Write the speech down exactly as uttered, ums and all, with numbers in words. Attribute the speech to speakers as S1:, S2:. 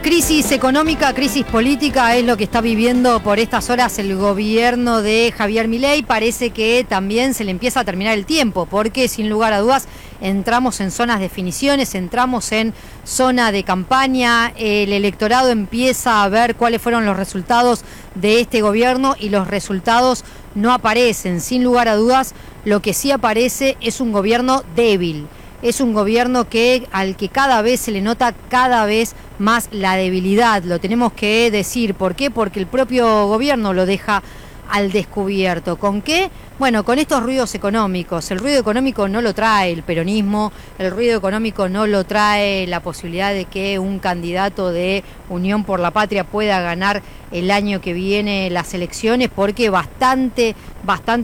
S1: Crisis económica, crisis política es lo que está viviendo por estas horas el gobierno de Javier Milei. Parece que también se le empieza a terminar el tiempo, porque sin lugar a dudas entramos en zonas de definiciones, entramos en zona de campaña, el electorado empieza a ver cuáles fueron los resultados de este gobierno y los resultados no aparecen. Sin lugar a dudas, lo que sí aparece es un gobierno débil. Es un gobierno que al que cada vez se le nota cada vez más la debilidad, lo tenemos que decir. ¿Por qué? Porque el propio gobierno lo deja al descubierto. ¿Con qué? Bueno, con estos ruidos económicos. El ruido económico no lo trae el peronismo, el ruido económico no lo trae la posibilidad de que un candidato de Unión por la Patria pueda ganar el año que viene las elecciones, porque bastante, bastante